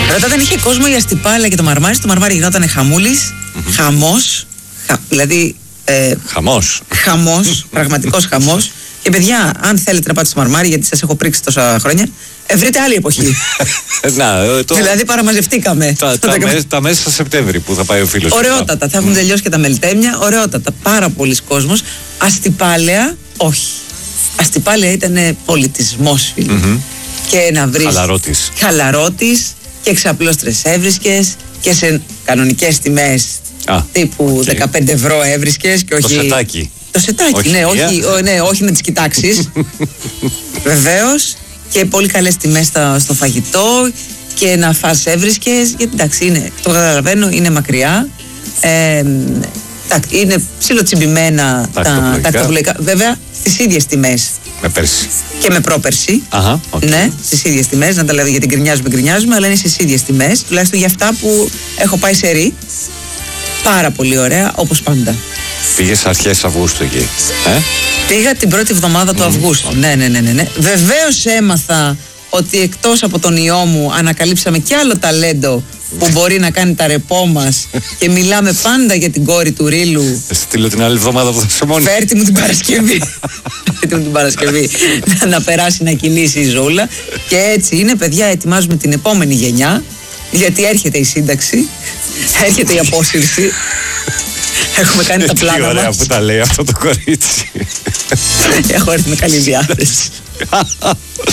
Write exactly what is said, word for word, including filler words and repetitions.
Ρωτά, όταν είχε κόσμο η Αστυπάλαια και το Μαρμάρι, στο Μαρμάρι γινόταν χαμούλης, mm-hmm. χαμός, χα, δηλαδή. Ε, χαμός. Χαμός, πραγματικός χαμός. Και παιδιά, αν θέλετε να πάτε στο Μαρμάρι, γιατί σας έχω πρίξει τόσα χρόνια, ε, βρείτε άλλη εποχή. Να, το... Δηλαδή παραμαζευτήκαμε. Τα, τα, τα, τα μέσα Σεπτέμβρη που θα πάει ο φίλος. Ωραιότατα, θα έχουν mm. τελειώσει και τα μελτέμια. Ωραιότατα, πάρα πολλοί κόσμος. Αστυπάλαια, όχι. Αστυπάλαια ήταν πολιτισμός, φίλοι. Mm-hmm. Και να βρεις χαλαρότης. Χαλαρότης και εξαπλώστρες έβρισκες και σε κανονικές τιμές ah, τύπου okay. δεκαπέντε ευρώ έβρισκες και όχι. Το σετάκι. Το σετάκι, όχι, ναι, όχι, ο, ναι, όχι να τις κοιτάξεις. Βεβαίως. Και πολύ καλές τιμές στο, στο φαγητό και να φας έβρισκες. Γιατί εντάξει, είναι, το καταλαβαίνω, είναι μακριά. Ε, είναι ψιλοτσιμπημένα τα ακτοπλοϊκά. Βέβαια, στις ίδιες τιμές. Με πέρσι. Και με πρόπερσι. Αχα, okay. Ναι, στις ίδιες τιμές. Να τα λέω γιατί γκρινιάζουμε, γκρινιάζουμε, αλλά είναι στις ίδιες τιμές. Τουλάχιστον για αυτά που έχω πάει σε ρί. Πάρα πολύ ωραία, όπως πάντα. Πήγες αρχές Αυγούστου εκεί. Ε? Πήγα την πρώτη εβδομάδα του mm. Αυγούστου. Ναι, ναι, ναι, ναι, ναι. Βεβαίως έμαθα ότι εκτός από τον ιό μου ανακαλύψαμε κι άλλο ταλέντο που μπορεί να κάνει τα ρεπό μας και μιλάμε πάντα για την κόρη του Ρίλου. Στείλω την άλλη εβδομάδα που θα σε μόνη. Φέρτη μου την Παρασκευή. Φέρτη μου την Παρασκευή να, να περάσει να κυλήσει η ζούλα. Και έτσι είναι, παιδιά, ετοιμάζουμε την επόμενη γενιά, γιατί έρχεται η σύνταξη, έρχεται η απόσυρση. Έχουμε κάνει τα πλάνα μας. Τι ωραία που τα λέει αυτό το κορίτσι. Έχω έρθει με καλή διάθεση.